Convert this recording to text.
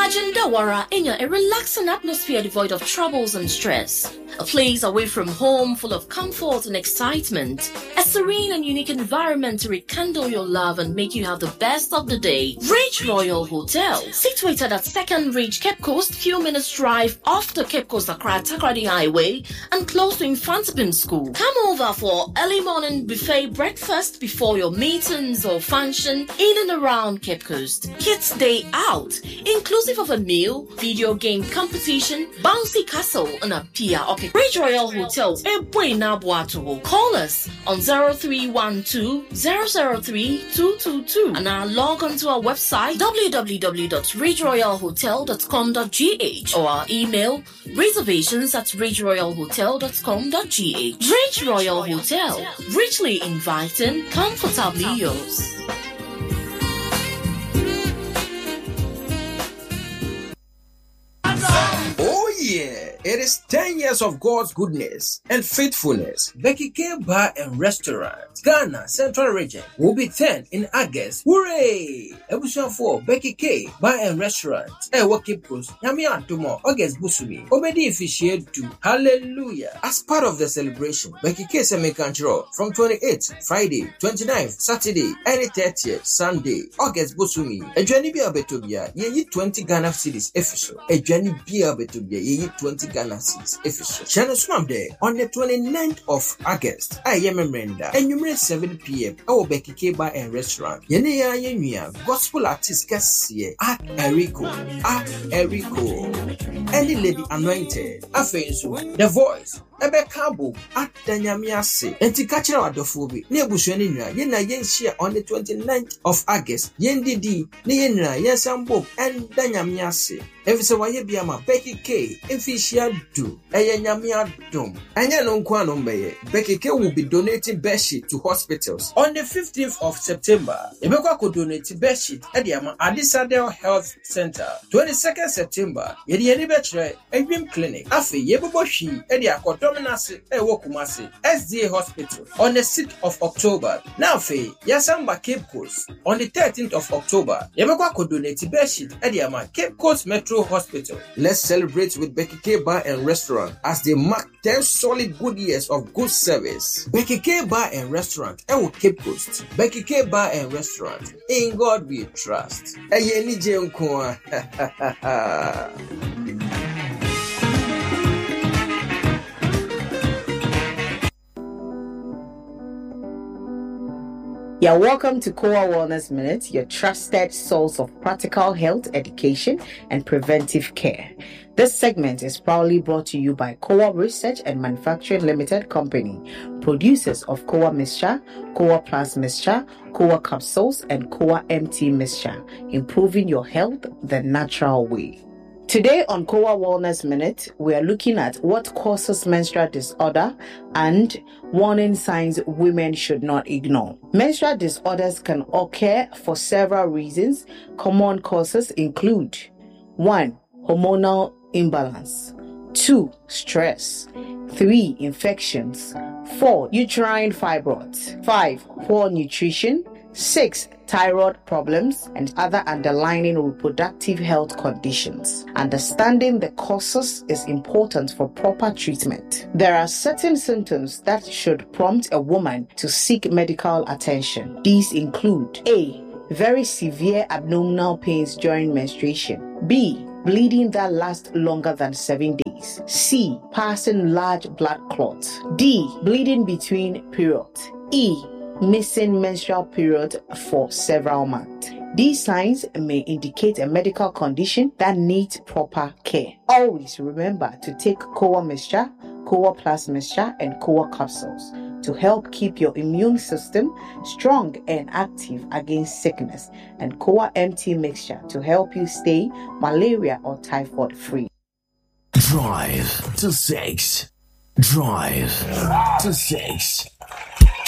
Imagine Dawara in a relaxing atmosphere devoid of troubles and stress. A place away from home full of comfort and excitement. A serene and unique environment to rekindle your love and make you have the best of the day. Ridge Royal Hotel, situated at 2nd Ridge, Cape Coast, few minutes drive off the Cape Coast Accra Takoradi Highway and close to Infantipim School. Come over for early morning buffet breakfast before your meetings or function in and around Cape Coast. Kids Day Out, inclusive of a meal, video game competition, bouncy castle, and a pier. Ridge Royal Hotel, call us on 0312-003-222 and now log on to our website www.ridgeroyalhotel.com.gh or our email reservations@ridgeroyalhotel.com.gh. Ridge Royal Hotel, richly inviting, comfortably yours. Oh yeah, it is 10 years of God's goodness and faithfulness. Becky K Bar and Restaurant, Ghana Central Region will be 10 in August. Hooray! Ebusian 4 Becky K Bar and Restaurant. Cape Coast, Yami Antomo, August Busumi. Obedi officiate to Hallelujah. As part of the celebration, Becky K Semi-Control from 28th Friday, 29th Saturday, and 30th Sunday, August Busumi. A journey be Betobia, ye 20 Ghana cities official. A journey be Betobia, ye 20 Ghana cities official. Channel Swam Day on the 29th of August. I am a Brenda. And you 7 p.m. Our Becky K Bar and Restaurant. Yenya gospel artist Cassie at Erico. Any lady anointed. Afensu. The voice. Ebe Kabo at Danyamiase. Enti Kachira Wadofobi. Nebusheni Nra. Yena Yenshia on the 29th of August. Yendidi. Yenra. Yensambo. And Danyamiase. Evisa waye biama Becky K. Efishia do. Eyenyamia dom. Anya no nkwano mbeye. Becky K will be donating bedsheet to hospitals. On the 15th of September, Ebekwa ko donate bedsheet at the Adisadel Health Center. 22nd September, Yedi Betre, Edwin Clinic. Afe Yeboboshi, Edi Akotominasi, Ewokumasi, SDA Hospital. On the 6th of October, now fe Yasamba Cape Coast. On the 13th of October, Ebekwa ko donate bedsheet at the Cape Coast Metro Hospital. Let's celebrate with Becky K Bar and Restaurant as they mark 10 solid good years of good service. Becky K Bar and Restaurant, Ewo Cape Coast. Becky K Bar and Restaurant. In God we trust. Eyeni Jenkwa. You're welcome to Kowa Wellness Minute, your trusted source of practical health education and preventive care. This segment is proudly brought to you by Kowa Research and Manufacturing Limited Company, producers of Kowa Mixture, Kowa Plus Mixture, Kowa Capsules, and Kowa MT Mixture, improving your health the natural way. Today on Kowa Wellness Minute, we are looking at what causes menstrual disorder and warning signs women should not ignore. Menstrual disorders can occur for several reasons. Common causes include 1. Hormonal imbalance, 2. Stress, 3. Infections, 4. Uterine fibroids, 5. Poor nutrition, 6. Thyroid problems and other underlying reproductive health conditions. Understanding the causes is important for proper treatment. There are certain symptoms that should prompt a woman to seek medical attention. These include A. Very severe abdominal pains during menstruation. B. Bleeding that lasts longer than 7 days. C. Passing large blood clots. D. Bleeding between periods. E. Missing menstrual period for several months. These signs may indicate a medical condition that needs proper care. Always remember to take Kowa Mixture, Kowa Plus Mixture, and Kowa Capsules to help keep your immune system strong and active against sickness, and Kowa MT Mixture to help you stay malaria or typhoid free. Drive to 6. Drive to 6.